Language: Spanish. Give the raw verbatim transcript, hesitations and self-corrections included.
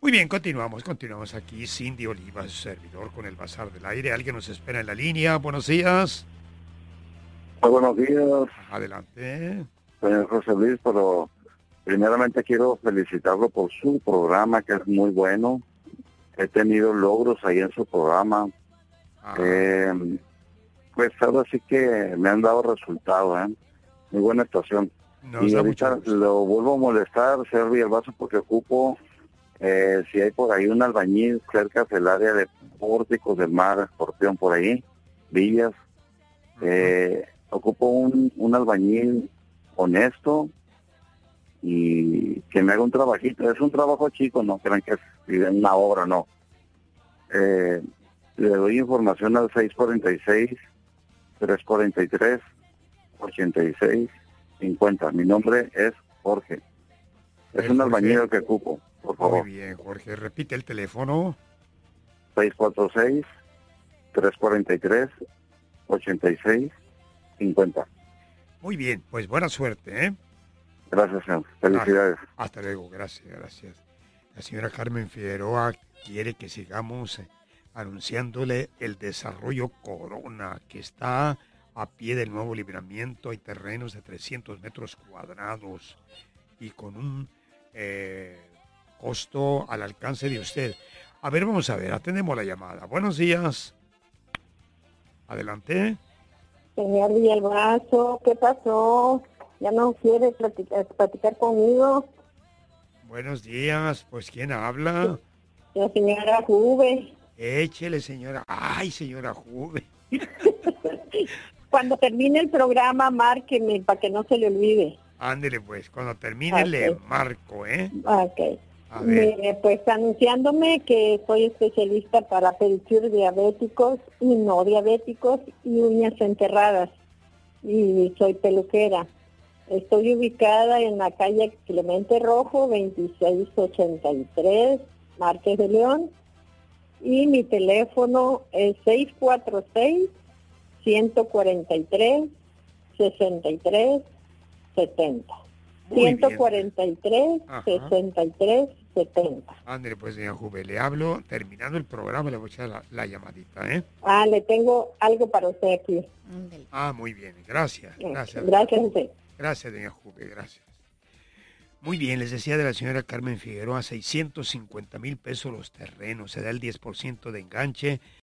Muy bien, continuamos, continuamos aquí. Cindy Oliva, su servidor con el Bazar del Aire. Alguien nos espera en la línea. Buenos días. Muy buenos días, Adelante. señor José Luis, pero primeramente quiero felicitarlo por su programa, que es muy bueno. He tenido logros ahí en su programa. Ah, Eh, pues ahora sí que me han dado resultados, ¿eh? Muy buena estación. nos Y da mucho ahorita gusto. lo vuelvo a molestar, señor Villalbazo, porque ocupo, eh, si hay por ahí un albañil cerca del área de Pórticos del Mar, Escorpión, por ahí, Villas. Eh, ocupo un, un albañil honesto y que me haga un trabajito. Es un trabajo chico, no crean que es una obra, no. Eh, le doy información al seis cuatro seis, tres cuatro tres, ocho seis cinco cero. Mi nombre es Jorge. Es Eh, un Jorge. albañil que ocupo, por Muy favor. bien, Jorge. Repite el teléfono. seis cuatro seis, tres cuatro tres, ocho seis cinco cero. Muy bien, pues buena suerte, ¿eh? Gracias, señor. Ah, Felicidades. hasta luego, gracias, gracias. La señora Carmen Figueroa quiere que sigamos eh, anunciándole el desarrollo Corona, que está a pie del nuevo libramiento. Hay terrenos de trescientos metros cuadrados y con un eh, costo al alcance de usted. A ver, vamos a ver, atendemos la llamada. Buenos días. Adelante. Señor Villalbazo, ¿qué pasó? ¿Ya no quiere platicar, platicar conmigo? Buenos días. Pues, ¿quién habla? La señora Juve. Échele, señora. Ay, señora Juve. Cuando termine el programa, márqueme para que no se le olvide. Ándele, pues, cuando termine le Ok. marco, ¿eh? Ok. A ver. Mire, pues anunciándome que soy especialista para pedicure diabéticos y no diabéticos y uñas enterradas. Y soy peluquera. Estoy ubicada en la calle Clemente Rojo, veintiséis ochenta y tres, Márquez de León. Y mi teléfono es seis cuatro seis, uno cuatro tres, seis tres siete cero. Muy bien. ciento cuarenta y tres, Ajá. sesenta y tres, setenta. Ándele, pues, señora Juve, le hablo. Terminando el programa le voy a echar la, la llamadita, ¿eh? Ah, le tengo algo para usted aquí. Ah, muy bien. Gracias. Gracias. Gracias a usted. Gracias, doña Juve, gracias. Muy bien, les decía de la señora Carmen Figueroa, seiscientos cincuenta mil pesos los terrenos, se da el diez por ciento de enganche